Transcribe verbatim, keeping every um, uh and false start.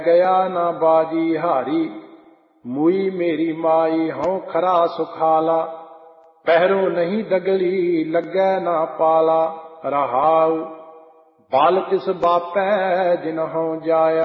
गया ना बाजी हारी, मुई मेरी माई हों खरा सुखाला। पहरों नहीं दगली लगे ना पाला, रहाऊ बाल तिस बापै जिन्हों जाया।